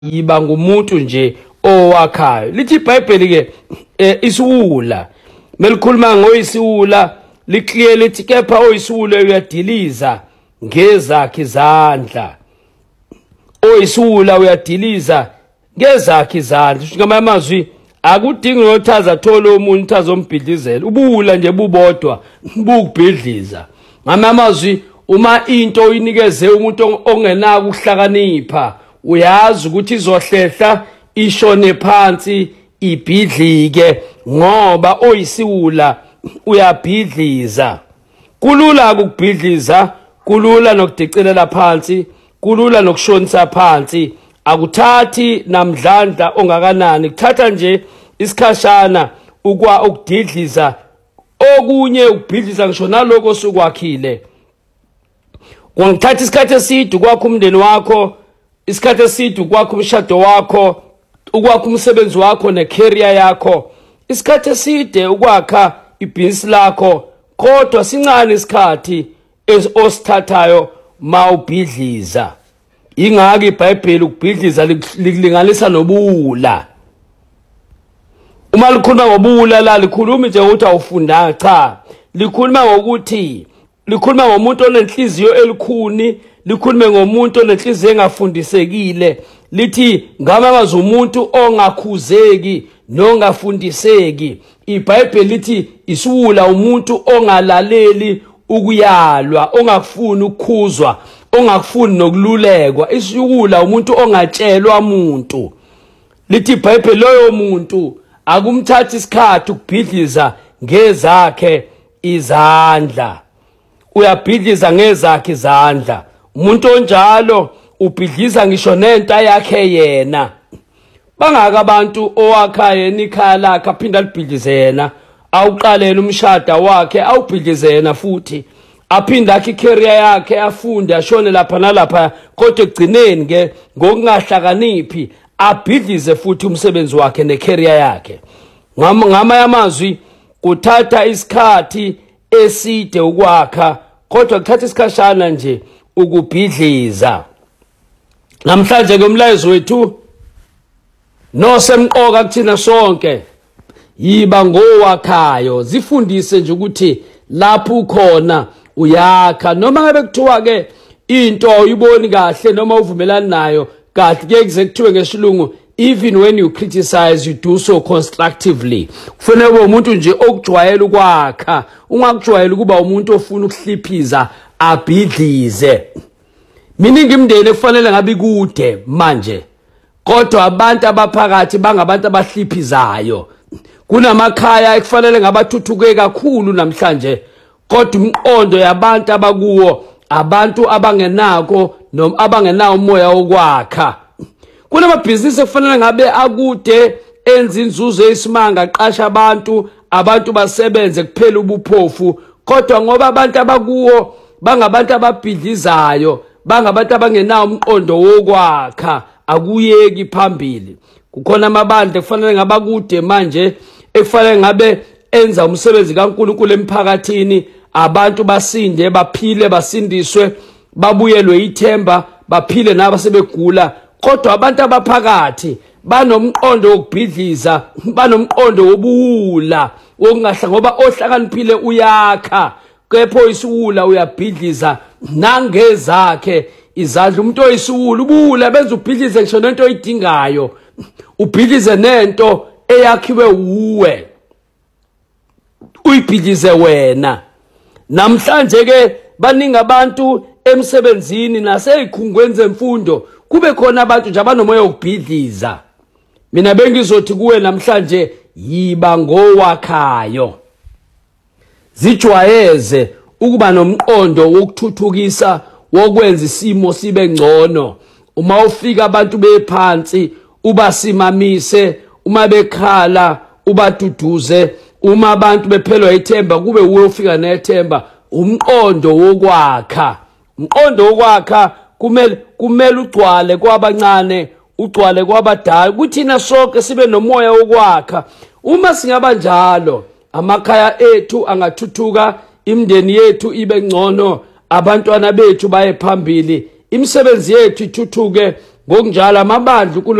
yiba ngumuntu nje owakhayo. Lithi iBhayibheli ke isiwula melikhuluma ngoyisiwula liclear lithi kepha oyisiwula uyadiliza ngezakhe izandla. Oyisiwula uyadiliza ngezakhe izandla. Ngamanye amazwi akudingi nothaza thola umuntu uthaza ombhidlizela. Ubuwula nje bubodwa bukubhidliza. Ngamanye amazwi uma into uyinikeze umuntu ongenako ukuhlakanipha uyazi ukuthi izohlehla ishone phansi ibhidlike ngoba oyisiwula uyabhidliza. Kulula ukubhidliza, kulula nokudicelela phansi, kulula nokushonisa phansi. Akuthathi namdlandla ongakanani, kuthatha nje isikhashana ukudidliza okunye ukubhidliza ngisho naloko osukwakhile. Kwangithatha isikhathi eside ukwakha umndeni wakho, isikhathi eside ukwakha umshado wakho, ukwakha umsebenzi wakho necareer yakho, isikhathi eside ukwakha ibhizinisi lakho, kodwa sincane isikhathi osithathayo mawubhidliza. Ingaki iBhayibheli ukubhidliza likulinganisa nobuwula. Uma likhuluma ngobuwula la likhuluma nje ukuthi awufundanga, cha, likhuluma ngokuthi likhuluma ngomuntu onenhliziyo elikhuni, likhulume ngomuntu onenhliziyo engafundisekile. Lithi ngamazi umuntu ongakhuzeki nongafundiseki. iBhayibheli lithi isiwula umuntu ongalaleli ukuyalwa, ongafuni ukukhuzwa, ongafuni nokululekwa. Isiwula umuntu ongatshelwa umuntu. Lithi iBhayibheli loyo muntu akumthathi isikhathi ukubhidliza ngezakhe izandla. Uyabhidliza ngezakhe izandla. Umuntu onjalo ubhidliza ngisho nento yakhe yena. Bangaka abantu owakha yena ikhaya lakhe aphinda alibhidlize yena, awuqalela umshada wakhe awubhidlize yena futhi, aphinda akhe icareer yakhe afunde ashone lapha nalapha, kodwa egcineni ke ngokungahlakaniphi abhidlize futhi umsebenzi wakhe necareer yakhe. Ngamanye amazwi kuthatha isikhathi eside ukwakha, kodwa kuthatha isikhashana nje ukubhidliza. Namhlanje ke umlayezo wethu nosemqoka kuthina sonke, yiba ngowakhayo. Zifundise nje ukuthi lapho ukhona uyakha, noma ngabe kuthiwa ke into awuyiboni kahle noma uvumelana nayo kahle, ke kuze kuthiwe ngesilungu even when you criticize you do so constructively. Kufanele ube umuntu nje okujwayela ukwakha, ungakujwayela ukuba umuntu ofuna ukuhliphiza abhidlize. Miningi imindeni kufanele ngabe kude manje, kodwa abantu abaphakathi bangabantu abahliphizayo. Kunamakhaya ekufanele ngabathuthuke kakhulu namhlanje, kodwa umqondo yabantu abakuwo abantu abangenako noma abangenawo umoya wokwakha. Kunamabhizinisi ekufanele ngabe akude enza inzuzo esimanga, aqasha abantu basebenze kuphela ubuphofu, kodwa ngoba abantu abakuwo bangabantu ababhidlizayo, bangabantu abangenawo umqondo wokwakha, akuyeki phambili. Kukhona amabandla ekufanele ngabakude manje, ekufanele ngabe enza umsebenzi kaNkulunkulu emphakathini, abantu basinde, baphile, basindiswe, babuyelwe ithemba, baphile nabasebegula. Kodwa abantu abaphakathi banomqondo wokubhidliza, banomqondo wobuwula, wokungahla, ngoba ohlakaniphile uyakha, kepha oyisiwula uyabhidliza nangezakhe izandla. Umuntu oyisiwula ubuwula benza ubhidlize ngisho nento oyidingayo, ubhidlize nento eyakhiwe uwe, uyibhidlize wena. Namhlanje ke baningi abantu emsebenzini nasezikhungweni zemfundo kube khona abantu nje abanomoya wokubhidliza. Mina bengizothi kuwe namhlanje, yiba ngowakhayo. Zijwayeze ukuba nomqondo wokuthuthukisa, wokwenza isimo sibe ngcono. Uma ufika abantu bephansi ubasimamise, uma bekhala ubaduduze, uma abantu bephelwa ithemba kube uwe ufika nethemba. Umqondo wokwakha, umqondo wokwakha kumele ugcwale kwabancane, ugcwale kwabadala, kuthina sonke sibe nomoya wokwakha. Uma singaba njalo, amakhaya ethu angathuthuka, imindeni yethu ibe ngcono, abantwana bethu baye phambili, imisebenzi yethu ithuthuke, ngokunjalo amabandla